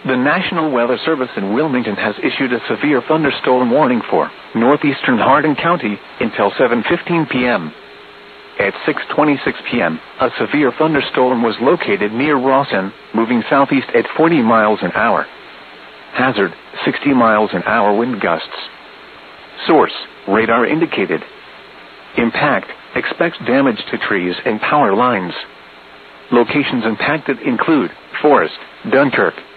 The National Weather Service in Wilmington has issued a severe thunderstorm warning for northeastern Hardin County until 7:15 p.m. At 6:26 p.m., a severe thunderstorm was located near Rawson, moving southeast at 40 miles an hour. Hazard, 60 miles an hour wind gusts. Source, radar indicated. Impact, expects damage to trees and power lines. Locations impacted include Forest, Dunkirk,